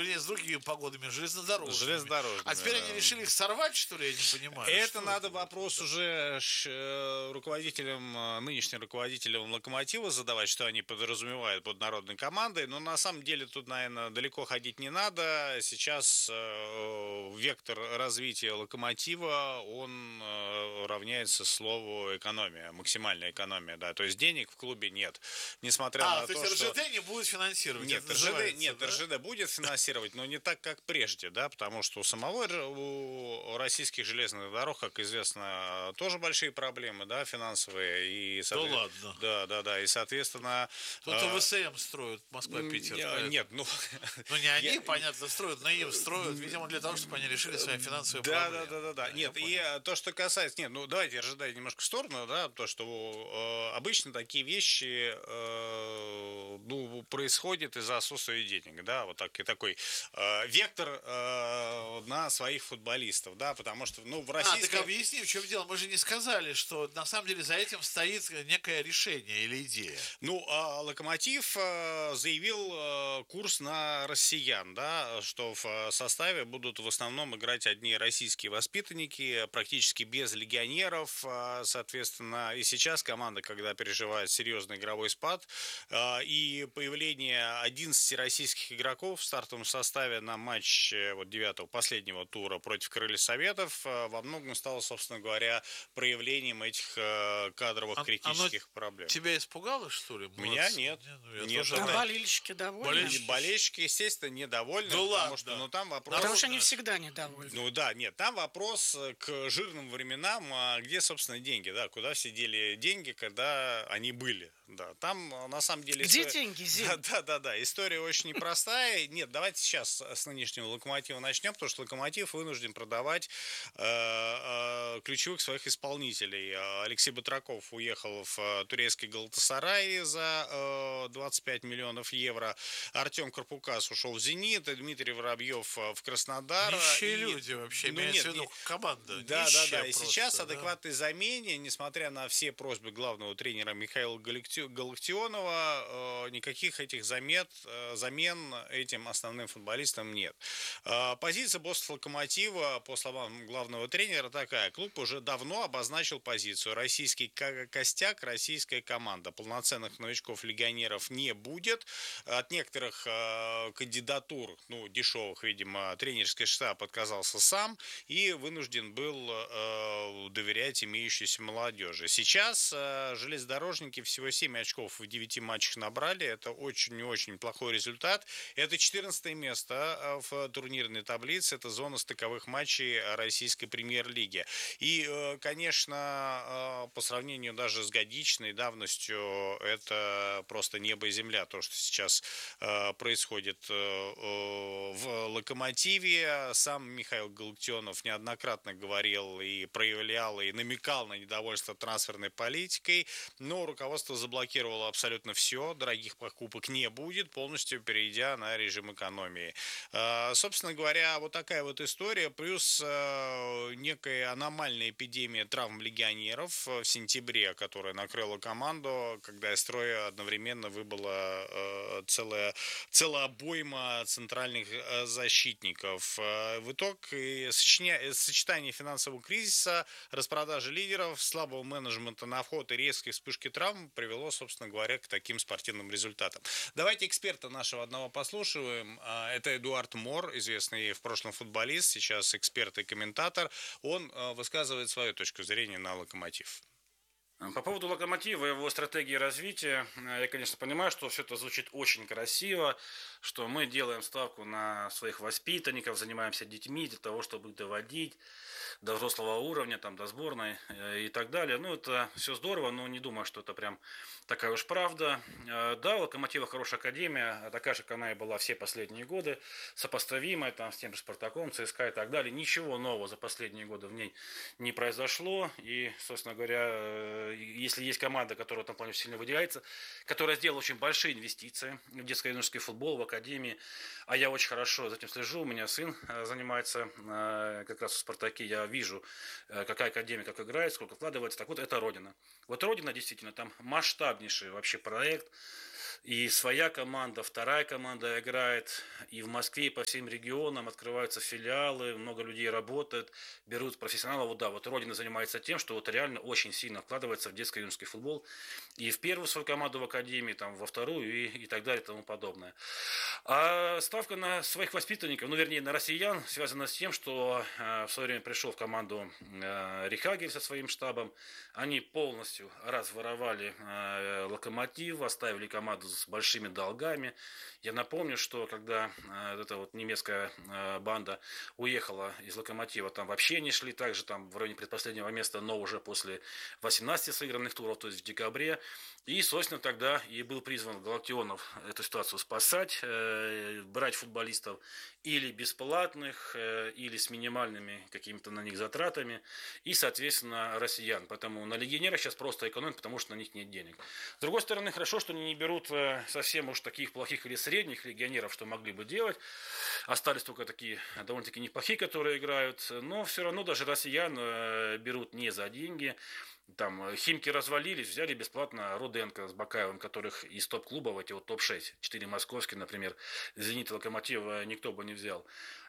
вернее, с другими погодами, железнодорожными. А Железнодорожными. теперь они решили их сорвать, что ли, я не понимаю. Это надо вопрос уже руководителям, нынешним руководителям «Локомотива» задавать, что они подразумевают под народной командой. Но на самом деле тут, наверное, далеко ходить не надо. Сейчас вектор развития «Локомотива», он равняется слову экономия, максимальная экономия, да. То есть денег в клубе нет. Несмотря на то то, есть что... РЖД не будет финансировать? Нет, РЖД будет финансировать, но не так, как прежде, да, потому что у российских железных дорог, как известно, тоже большие проблемы, да, финансовые. И, да ладно? Да, и, соответственно... Тут ВСМ строят, Москва-Питер. Нет, ну... Ну, не они, понятно, строят, но им строят, видимо, для того, чтобы они решили свои финансовые проблемы. Да. Нет, и то, что касается... Нет, ну, давайте ожидать немножко в сторону, да, то, что обычно такие вещи, ну, происходят из-за отсутствия денег, да, вот такой вектор на своих футболистов, да, потому что, ну, в России... так объясни, в чем дело. Мы же не сказали, что на самом деле за этим стоит некое решение или идея. Ну, «Локомотив» заявил курс на россиян, да, что в составе будут в основном играть одни российские воспитанники, практически без легионеров, соответственно, и сейчас команда, когда переживает серьезный игровой спад, и появление 11 российских игроков в стартовом составе на матч вот 9-го, последнего тура против Крыльев Советов во многом стало, собственно говоря, проявлением этих кадровых критических проблем. Тебя испугало, что ли? Меня нет. Нет. Болельщики довольны? Болельщики, естественно, недовольны, потому что, ну, там вопрос... Потому что они всегда недовольны. Ну да, нет, там вопрос к жирным временам, где, собственно, деньги, да, куда все дели деньги, когда они были, да, там, на самом деле... Где деньги, Зин? Да, история очень непростая. Нет, давайте сейчас с нынешнего «Локомотива» начнем, потому что «Локомотив» вынужден продавать ключевых своих исполнителей. Алексей Батраков уехал в турецкий «Галатасарай» за 25 миллионов евро. Артем Карпукас ушел в «Зенит», Дмитрий Воробьев в Краснодар. Нищие люди вообще, имеется в виду команда. Да. И сейчас адекватной замене, несмотря на все просьбы главного тренера Михаила Галактионова, никаких этих замен этим основным футболистам нет. Позиция босса «Локомотива», по словам главного тренера, такая. Клуб уже давно обозначил позицию. Российский костяк, российская команда. Полноценных новичков-легионеров не будет. От некоторых кандидатур, ну, дешевых, видимо, тренерский штаб отказался сам и вынужден был доверять имеющейся молодежи. Сейчас железнодорожники всего 7 очков в 9 матчах набрали. Это очень-очень плохой результат. Это 14 место в турнирной таблице. Это зона стыковых матчей российской премьер-лиги. И, конечно, по сравнению даже с годичной давностью, это просто небо и земля, то, что сейчас происходит в «Локомотиве». Сам Михаил Галактионов неоднократно говорил и проявлял, и намекал на недовольство трансферной политикой, но руководство заблокировало абсолютно все, дорогих покупок не будет, полностью перейдя на режим экономии. Собственно говоря, вот такая вот история, плюс некая аномальная эпидемия травм легионеров в сентябре, которая накрыла команду, когда из строя одновременно выбыла целая обойма центральных защитников. В итог сочетание финансового кризиса, распродажи лидеров, слабого менеджмента на вход и резкой вспышки травм привело, собственно говоря, к таким спортивным результатам. Давайте эксперта нашего одного послушаем. Это Эдуард Мор, известный в прошлом футболист, сейчас эксперт и комментатор. Он высказывает свою точку зрения на «Локомотив». По поводу «Локомотива» и его стратегии развития, я, конечно, понимаю, что все это звучит очень красиво, что мы делаем ставку на своих воспитанников, занимаемся детьми для того, чтобы их доводить до взрослого уровня, там, до сборной и так далее. Ну, это все здорово, но не думаю, что это прям такая уж правда. Да, у «Локомотива» хорошая академия, такая же, как она и была все последние годы, сопоставимая там с тем же «Спартаком», ЦСКА и так далее. Ничего нового за последние годы в ней не произошло. И, собственно говоря, если есть команда, которая в этом плане сильно выделяется, которая сделала очень большие инвестиции в детско-юношеский футбол, в академии, а я очень хорошо за этим слежу, у меня сын занимается как раз в «Спартаке», я вижу, какая академия как играет, сколько вкладывается, так вот, это Родина. Вот Родина, действительно, там масштабнейший вообще проект, И своя команда, вторая команда играет, и в Москве, и по всем регионам открываются филиалы, много людей работает, берут профессионалов. Вот да, вот Родина занимается тем, что вот реально очень сильно вкладывается в детско-юношеский футбол. И в первую свою команду в академии, там, во вторую и так далее и тому подобное. А ставка на своих воспитанников, ну, вернее, на россиян, связана с тем, что в свое время пришел в команду Рихагель со своим штабом. Они полностью разворовали Локомотив, оставили команду с большими долгами. Я напомню, что когда эта вот немецкая банда уехала из Локомотива, там вообще не шли, также там в районе предпоследнего места, но уже после 18 сыгранных туров, то есть в декабре. И, собственно, тогда и был призван Галактионов эту ситуацию спасать, брать футболистов или бесплатных, или с минимальными какими-то на них затратами, и, соответственно, россиян. Поэтому на легионерах сейчас просто экономят, потому что на них нет денег. С другой стороны, хорошо, что они не берут совсем уж таких плохих или средних легионеров, что могли бы делать. Остались только такие довольно-таки неплохие, которые играют, но все равно даже россиян берут не за деньги. Там Химки развалились, взяли бесплатно Руденко с Бакаевым, которых из топ-клубов, эти вот топ-6, 4 московские, например, Зенит и Локомотива никто бы не взял.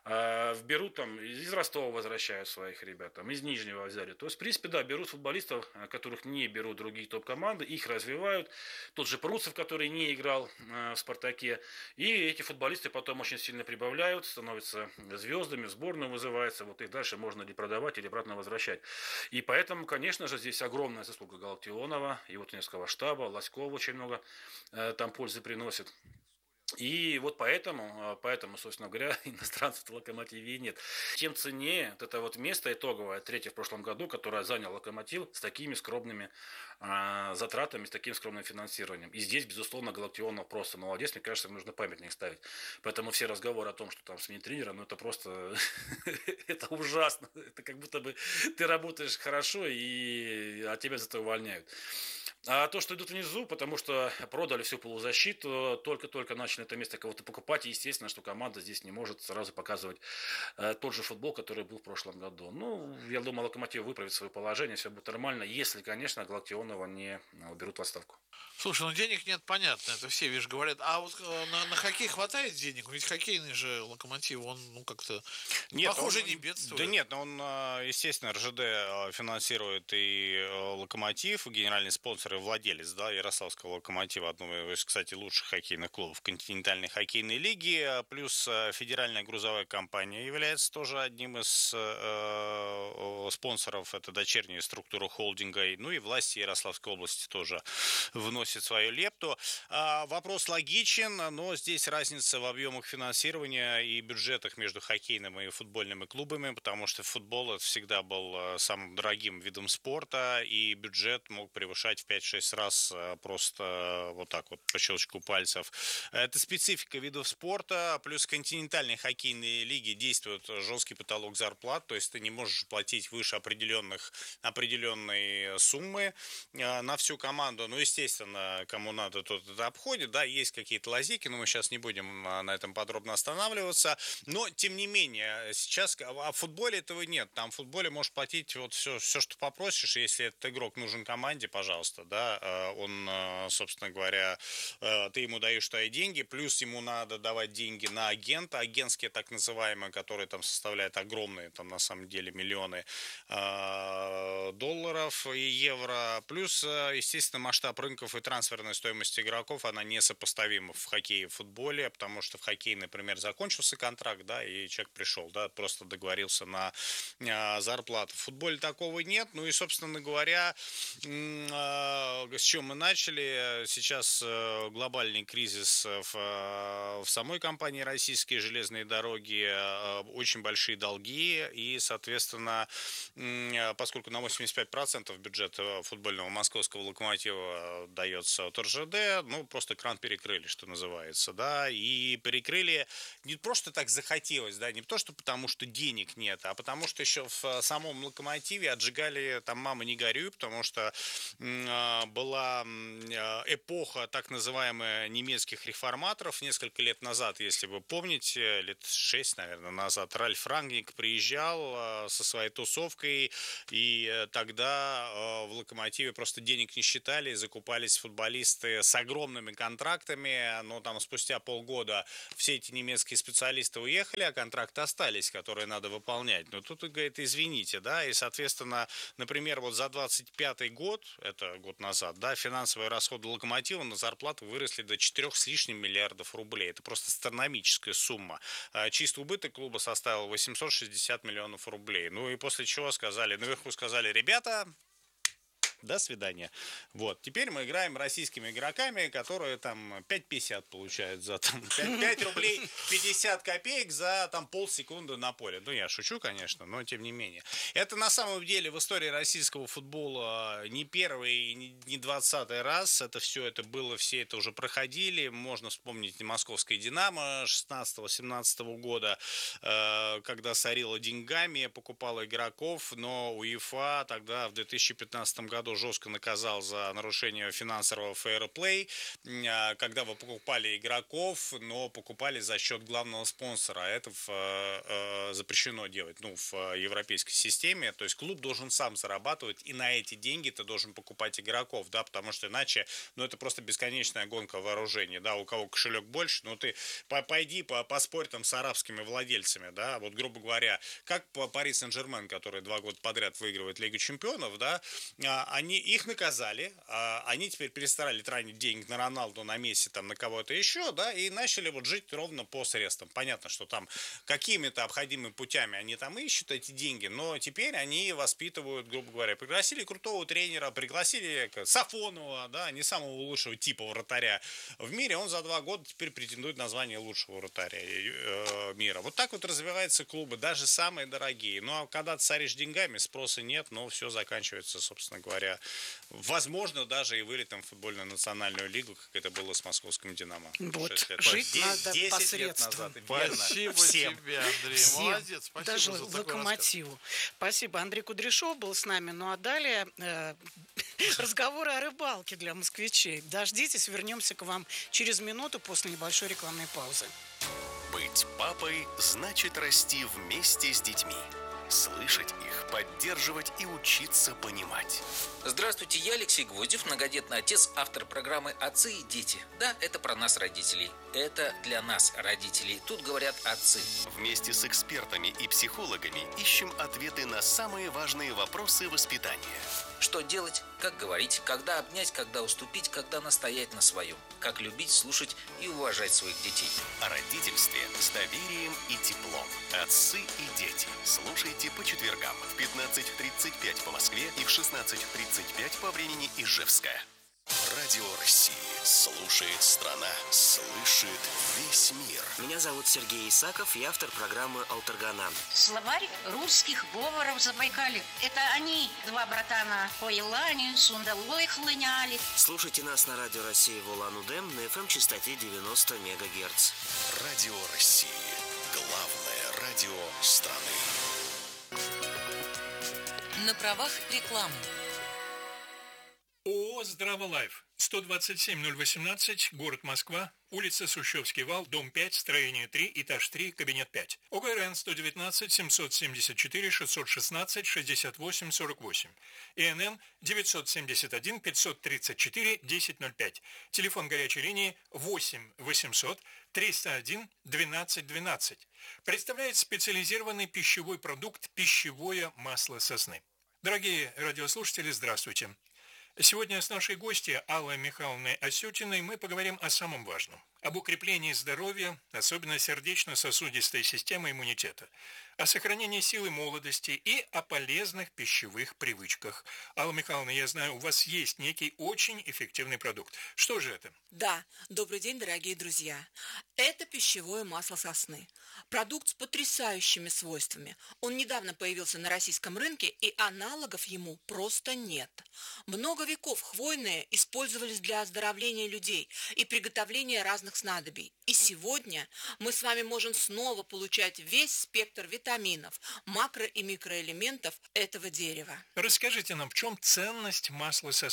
Берут там, из Ростова возвращают своих ребят, там, из Нижнего взяли. То есть, в принципе, да, берут футболистов, которых не берут другие топ-команды, их развивают. Тот же Пруцев, который не играл в «Спартаке». И эти футболисты потом очень сильно прибавляют, становятся звездами, в сборную вызываются. Вот их дальше можно или продавать, или обратно возвращать. И поэтому, конечно же, здесь огромная заслуга Галактионова, его тренерского штаба, Лоськова очень много там пользы приносит. И вот поэтому, собственно говоря, иностранцев в Локомотиве и нет. Тем ценнее вот это вот место итоговое, третье в прошлом году, которое занял Локомотив с такими скромными затратами, с таким скромным финансированием. И здесь, безусловно, Галактионов просто молодец. Мне кажется, нужно памятник ставить. Поэтому все разговоры о том, что там сменить тренера, ну это просто это ужасно. Это как будто бы ты работаешь хорошо, а тебя за это увольняют. А то, что идут внизу, потому что продали всю полузащиту, только-только начали это место кого-то покупать, и естественно, что команда здесь не может сразу показывать тот же футбол, который был в прошлом году. Ну, я думаю, Локомотив выправит свое положение, все будет нормально, если, конечно, Галактионова не уберут в отставку. Слушай, ну денег нет, понятно, это все, видишь, говорят. А вот на хоккей хватает денег? Ведь хоккейный же Локомотив, он, ну, как-то, нет, похоже, не бедствует. Да нет, он, естественно, РЖД финансирует и Локомотив, и генеральный спонсор, и владелец, да, Ярославского Локомотива, одного из, кстати, лучших хоккейных клубов континентальной хоккейной лиги, плюс федеральная грузовая компания является тоже одним из спонсоров, это дочерняя структура холдинга, ну и власти Ярославской области тоже вносят свою лепту. Вопрос логичен, но здесь разница в объемах финансирования и бюджетах между хоккейным и футбольными клубами, потому что футбол это всегда был самым дорогим видом спорта, и бюджет мог превышать в 5-6 раз просто вот так вот по щелчку пальцев. Это специфика видов спорта, плюс континентальные хоккейные лиги действует жесткий потолок зарплат, то есть ты не можешь платить выше определенной суммы на всю команду. Ну, естественно, кому надо, тот это обходит, да, есть какие-то лазейки, но мы сейчас не будем на этом подробно останавливаться, но, тем не менее, сейчас в футболе этого нет, там в футболе можешь платить вот все, что попросишь, если этот игрок нужен команде, пожалуйста, да, он, собственно говоря, ты ему даешь твои деньги, плюс ему надо давать деньги на агента, агентские так называемые, которые там составляют огромные, там на самом деле миллионы долларов и евро, плюс, естественно, масштаб рынков и трансферная стоимость игроков, она несопоставима в хоккее и в футболе, потому что в хоккее, например, закончился контракт, да, и человек пришел, да, просто договорился на зарплату. В футболе такого нет, ну и, собственно говоря, с чем мы начали, сейчас глобальный кризис в самой компании «Российские железные дороги», очень большие долги, и, соответственно, поскольку на 85% бюджет футбольного московского «Локомотива» дается от РЖД, ну, просто кран перекрыли, что называется, да, и перекрыли не просто так захотелось, да, не то, что потому что денег нет, а потому что еще в самом «Локомотиве» отжигали там «мама, не горюй», потому что была эпоха так называемая немецких реформаторов. Несколько лет назад, если вы помните, лет 6, наверное, назад, Ральф Рангник приезжал со своей тусовкой, и тогда в «Локомотиве» просто денег не считали, закупались футболисты с огромными контрактами, но там спустя полгода все эти немецкие специалисты уехали, а контракты остались, которые надо выполнять. Но тут, говорит, извините, да, и, соответственно, например, вот за 25 год, это год назад, да, финансовые расходы «Локомотива» на зарплату выросли до 4 с лишним миллиардов рублей. Это просто астрономическая сумма. Чистый убыток клуба составил 860 миллионов рублей. Ну и после чего сказали, наверху сказали, ребята, до свидания. Вот. Теперь мы играем российскими игроками, которые там 5,50 получают за там, 5 рублей 50 копеек за там полсекунды на поле. Ну, я шучу, конечно, но тем не менее. Это на самом деле в истории российского футбола не первый и не 20-й раз. Это все это было, все это уже проходили. Можно вспомнить московское «Динамо» 16-17 года, когда сорила деньгами, покупала игроков, но УЕФА тогда в 2015 году жестко наказал за нарушение финансового фейерплей, когда вы покупали игроков, но покупали за счет главного спонсора. Это запрещено делать в европейской системе. То есть клуб должен сам зарабатывать, и на эти деньги ты должен покупать игроков, да, потому что иначе, это просто бесконечная гонка вооружений, да, у кого кошелек больше, ты пойди поспорь там с арабскими владельцами, да, вот грубо говоря, как Пари Сен-Жермен, который 2 года подряд выигрывает Лигу чемпионов, да, их наказали, они теперь перестали тратить денег на Роналду, на Месси, там, на кого-то еще, да, и начали вот жить ровно по средствам. Понятно, что там какими-то обходимыми путями они там ищут эти деньги, но теперь они воспитывают, грубо говоря, пригласили крутого тренера, пригласили Сафонова, да, не самого лучшего типа вратаря в мире, он за 2 года теперь претендует на звание лучшего вратаря мира. Вот так вот развиваются клубы, даже самые дорогие. Ну, а когда ты царишь деньгами, спроса нет, но все заканчивается, собственно говоря, возможно, даже и вылетом в футбольную национальную лигу, как это было с московским «Динамо». Вот, жить надо 10 посредством. лет назад. Спасибо Всем. тебе, Андрей. Всем. Молодец, спасибо Даже за такой «Локомотиву». Спасибо. Андрей Кудряшов был с нами. Ну а далее разговоры о рыбалке для москвичей. Дождитесь, вернемся к вам через минуту после небольшой рекламной паузы. Быть папой значит расти вместе с детьми. Слышать их, поддерживать и учиться понимать. Здравствуйте, я Алексей Гвоздев, многодетный отец, автор программы «Отцы и дети». Да, это про нас, родителей. Это для нас, родителей. Тут говорят отцы. Вместе с экспертами и психологами ищем ответы на самые важные вопросы воспитания. Что делать, как говорить, когда обнять, когда уступить, когда настоять на своем. Как любить, слушать и уважать своих детей. О родительстве с доверием и теплом. Отцы и дети. Слушайте по четвергам в 15:35 по Москве и в 16:35 по времени Ижевска. Радио России. Слушает страна. Слышит весь мир. Меня зовут Сергей Исаков, я автор программы «Алтаргана». Словарь русских говоров Забайкалья. Это они, 2 братана, по Елане, Сундалой хлыняли. Слушайте нас на Радио России в Улан-Удэ на FM-частоте 90 МГц. Радио России. Главное радио страны. На правах рекламы. ООО «Здраволайф», 127-018, город Москва, улица Сущевский вал, дом 5, строение 3, этаж 3, кабинет 5. ОГРН 119-774-616-68-48. ИНН 971-534-1005. Телефон горячей линии 8-800-301-1212. Представляет специализированный пищевой продукт «Пищевое масло сосны». Дорогие радиослушатели, здравствуйте. Сегодня с нашей гостьей Аллой Михайловной Осетиной мы поговорим о самом важном. Об укреплении здоровья, особенно сердечно-сосудистой системы иммунитета, о сохранении силы молодости и о полезных пищевых привычках. Алла Михайловна, я знаю, у вас есть некий очень эффективный продукт. Что же это? Да, добрый день, дорогие друзья. Это пищевое масло сосны. Продукт с потрясающими свойствами. Он недавно появился на российском рынке, и аналогов ему просто нет. Много веков хвойные использовались для оздоровления людей и приготовления разных снадобий. И сегодня мы с вами можем снова получать весь спектр витаминов, макро- и микроэлементов этого дерева. Расскажите нам, в чем ценность масла сосны?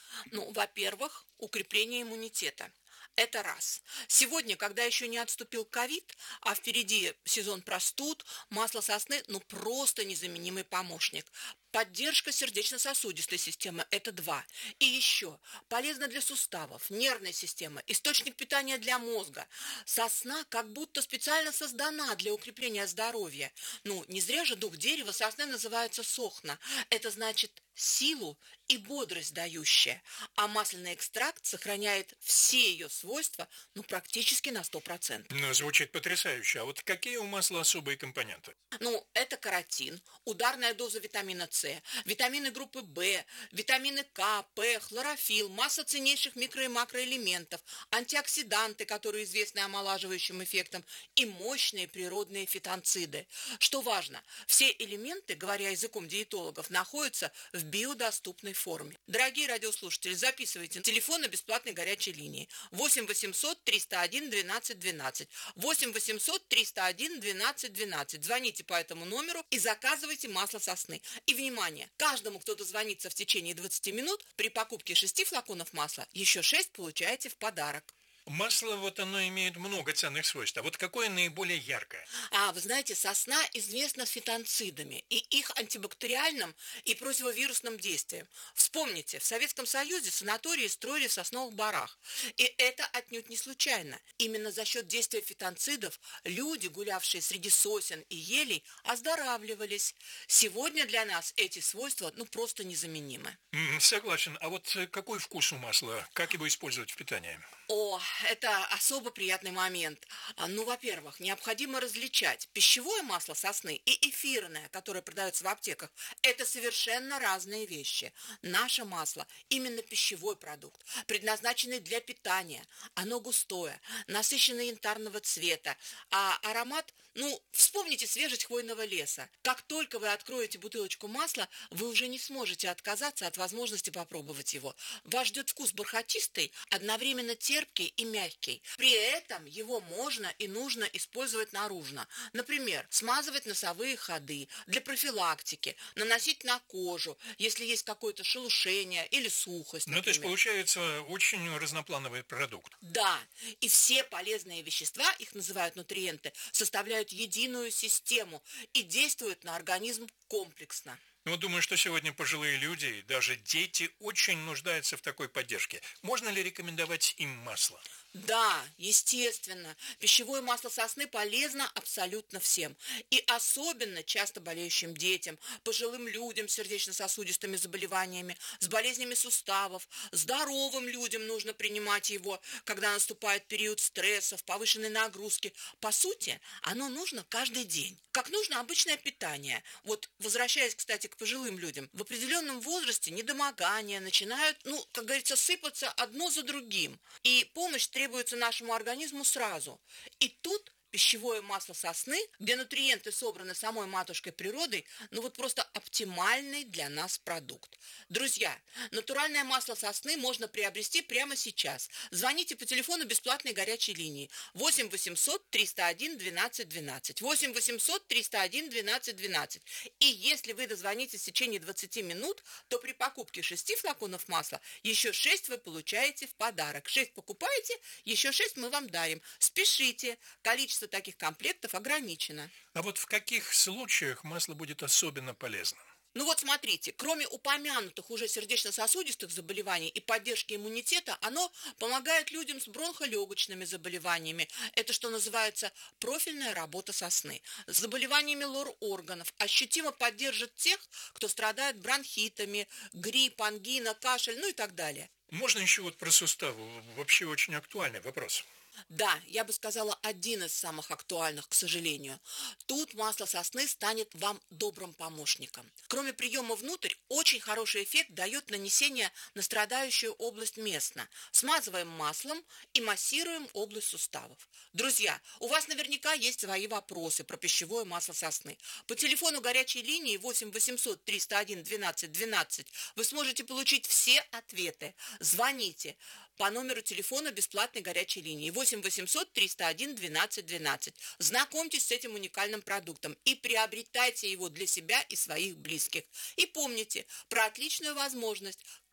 Ну, во-первых, укрепление иммунитета. Это раз. Сегодня, когда еще не отступил ковид, а впереди сезон простуд, масло сосны, ну, просто незаменимый помощник. Поддержка сердечно-сосудистой системы – это два. И еще полезно для суставов, нервной системы, источник питания для мозга. Сосна как будто специально создана для укрепления здоровья. Ну, не зря же дух дерева сосны называется сохна. Это значит силу и бодрость дающая. А масляный экстракт сохраняет все ее свойства, ну, практически на 100%. Ну, звучит потрясающе. А вот какие у масла особые компоненты? Ну, это каротин, ударная доза витамина С, витамины группы В, витамины К, П, хлорофилл, масса ценнейших микро- и макроэлементов, антиоксиданты, которые известны омолаживающим эффектом, и мощные природные фитонциды. Что важно, все элементы, говоря языком диетологов, находятся в биодоступной форме. Дорогие радиослушатели, записывайте телефоны бесплатной горячей линии 8 800 301 12 12, 8 800 301 12 12. Звоните по этому номеру и заказывайте масло сосны. И, внимание, каждому, кто дозвонится в течение 20 минут, при покупке 6 флаконов масла, еще 6 получаете в подарок. Масло, вот оно имеет много ценных свойств. А вот какое наиболее яркое? Вы знаете, сосна известна фитонцидами и их антибактериальным и противовирусным действием. Вспомните, в Советском Союзе санатории строили в сосновых барах. И это отнюдь не случайно. Именно за счет действия фитонцидов люди, гулявшие среди сосен и елей, оздоравливались. Сегодня для нас эти свойства, ну, просто незаменимы. Согласен. А вот какой вкус у масла? Как его использовать в питании? О, это особо приятный момент. Ну, во-первых, необходимо различать пищевое масло сосны и эфирное, которое продается в аптеках. Это совершенно разные вещи. Наше масло именно пищевой продукт, предназначенный для питания. Оно густое, насыщенное янтарного цвета, а аромат, ну, вспомните свежесть хвойного леса. Как только вы откроете бутылочку масла, вы уже не сможете отказаться от возможности попробовать его. Вас ждет вкус бархатистый, одновременно терпкий и мягкий. При этом его можно и нужно использовать наружно. Например, смазывать носовые ходы для профилактики, наносить на кожу, если есть какое-то шелушение или сухость, например. Ну, то есть, получается, очень разноплановый продукт. Да, и все полезные вещества, их называют нутриенты, составляют единую систему и действуют на организм комплексно. Ну, думаю, что сегодня пожилые люди и даже дети очень нуждаются в такой поддержке. Можно ли рекомендовать им масло? Да, естественно. Пищевое масло сосны полезно абсолютно всем. И особенно часто болеющим детям, пожилым людям с сердечно-сосудистыми заболеваниями, с болезнями суставов. Здоровым людям нужно принимать его, когда наступает период стрессов, повышенной нагрузки. По сути, оно нужно каждый день. Как нужно обычное питание. Вот, возвращаясь, кстати, к пожилым людям, в определенном возрасте недомогания начинают, ну, как говорится, сыпаться одно за другим. И помощь требуется нашему организму сразу. И тут пищевое масло сосны, где нутриенты собраны самой матушкой природой, ну вот просто оптимальный для нас продукт. Друзья, натуральное масло сосны можно приобрести прямо сейчас. Звоните по телефону бесплатной горячей линии 8 800 301 12 12, 8 800 301 12 12. И если вы дозвонитесь в течение 20 минут, то при покупке 6 флаконов масла еще 6 вы получаете в подарок. 6 покупаете, еще 6 мы вам дарим. Спешите, количество таких комплектов ограничено. А вот в каких случаях масло будет особенно полезно? Ну вот смотрите, кроме упомянутых уже сердечно-сосудистых заболеваний и поддержки иммунитета, оно помогает людям с бронхолегочными заболеваниями. Это, что называется, профильная работа сосны. С заболеваниями лор-органов ощутимо поддержит тех, кто страдает бронхитами, грипп, ангина, кашель, ну и так далее. Можно еще вот про суставы? Вообще очень актуальный вопрос. Да, я бы сказала, один из самых актуальных, к сожалению. Тут масло сосны станет вам добрым помощником. Кроме приема внутрь, очень хороший эффект дает нанесение на страдающую область местно. Смазываем маслом и массируем область суставов. Друзья, у вас наверняка есть свои вопросы про пищевое масло сосны. По телефону горячей линии 8 800 301 12 12 вы сможете получить все ответы. Звоните по номеру телефона бесплатной горячей линии 8 800 301 12 12. Знакомьтесь с этим уникальным продуктом и приобретайте его для себя и своих близких. И помните про отличную возможность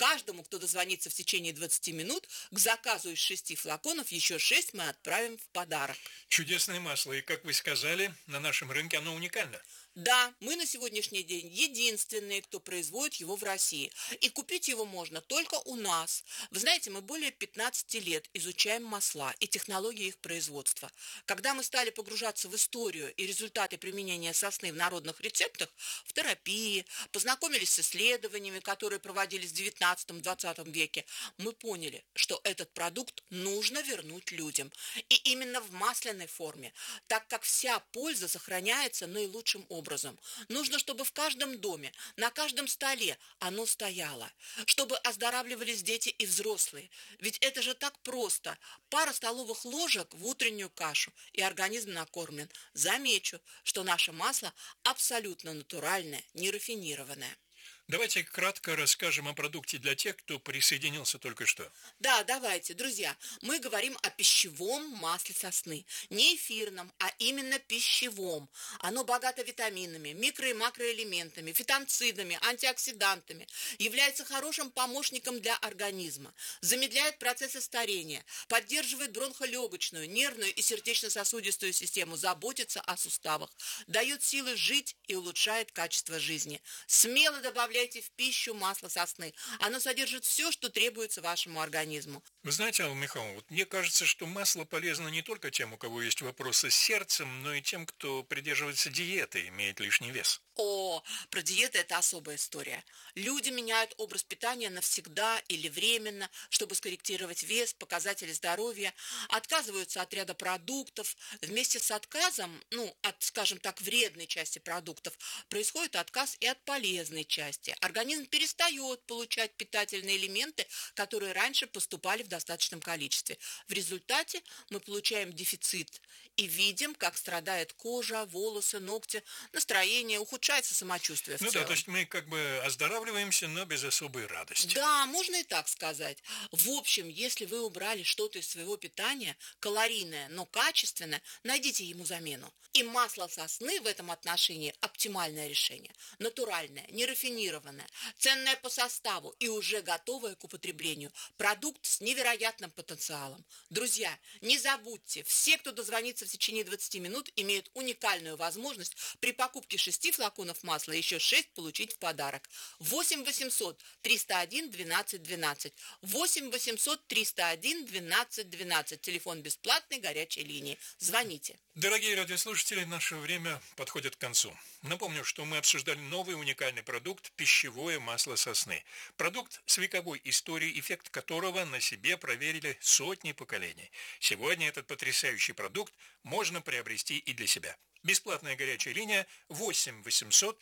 Каждому, кто дозвонится в течение 20 минут, к заказу из 6 флаконов еще 6 мы отправим в подарок. Чудесное масло, и, как вы сказали, на нашем рынке оно уникально. Да, мы на сегодняшний день единственные, кто производит его в России. И купить его можно только у нас. Вы знаете, мы более 15 лет изучаем масла и технологии их производства. Когда мы стали погружаться в историю и результаты применения сосны в народных рецептах, в терапии, познакомились с исследованиями, которые проводились в 19-20 веке, мы поняли, что этот продукт нужно вернуть людям. И именно в масляной форме, так как вся польза сохраняется наилучшим образом. Нужно, чтобы в каждом доме, на каждом столе оно стояло, чтобы оздоравливались дети и взрослые. Ведь это же так просто. Пара столовых ложек в утреннюю кашу, и организм накормлен. Замечу, что наше масло абсолютно натуральное, не рафинированное. Давайте кратко расскажем о продукте для тех, кто присоединился только что. Да, давайте, друзья, мы говорим о пищевом масле сосны. Не эфирном, а именно пищевом. Оно богато витаминами, микро- и макроэлементами, фитонцидами, антиоксидантами. Является хорошим помощником для организма. Замедляет процессы старения, поддерживает бронхолегочную, нервную и сердечно-сосудистую систему, заботится о суставах, дает силы жить и улучшает качество жизни. Смело добавляйте в пищу масло сосны. Оно содержит все, что требуется вашему организму. Вы знаете, Алла Михайловна, вот мне кажется, что масло полезно не только тем, у кого есть вопросы с сердцем, но и тем, кто придерживается диеты, имеет лишний вес. О, про диеты это особая история. Люди меняют образ питания навсегда или временно, чтобы скорректировать вес, показатели здоровья, отказываются от ряда продуктов. Вместе с отказом, от, скажем так, вредной части продуктов, происходит отказ и от полезной части. Организм перестает получать питательные элементы, которые раньше поступали в достаточном количестве. В результате мы получаем дефицит и видим, как страдает кожа, волосы, ногти, настроение, ухудшается самочувствие в целом. Да, то есть мы как бы оздоравливаемся, но без особой радости. Да, можно и так сказать. В общем, если вы убрали что-то из своего питания, калорийное, но качественное, найдите ему замену. И масло сосны в этом отношении оптимальное решение. Натуральное, нерафинированное, ценное по составу и уже готовое к употреблению. Продукт с невероятным потенциалом. Друзья, не забудьте, все, кто дозвонится в течение 20 минут, имеют уникальную возможность при покупке 6 флаконов масла еще 6 получить в подарок. 8 800 301 12 12. 8 800 301 12 12. Телефон бесплатной горячей линии. Звоните. Дорогие радиослушатели, наше время подходит к концу. Напомню, что мы обсуждали новый уникальный продукт – пищевое масло сосны. Продукт с вековой историей, эффект которого на себе проверили сотни поколений. Сегодня этот потрясающий продукт можно приобрести и для себя. Бесплатная горячая линия 8 800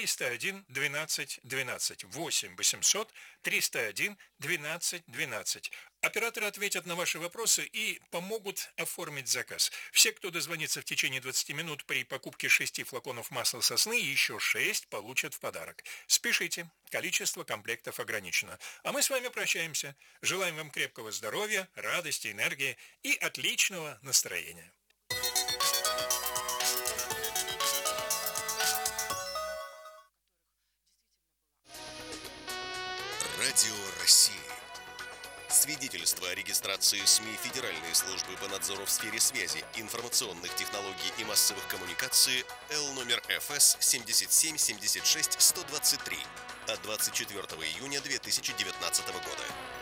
301 12 12. 8 800 301 12 12. Операторы ответят на ваши вопросы и помогут оформить заказ. Все, кто дозвонится в течение 20 минут при покупке 6 флаконов масла сосны, еще 6 получат в подарок. Спешите, количество комплектов ограничено. А мы с вами прощаемся. Желаем вам крепкого здоровья, радости, энергии и отличного настроения. Радио России. Свидетельство о регистрации СМИ Федеральной службы по надзору в сфере связи, информационных технологий и массовых коммуникаций Л номер ФС 7776-123 от 24 июня 2019 года.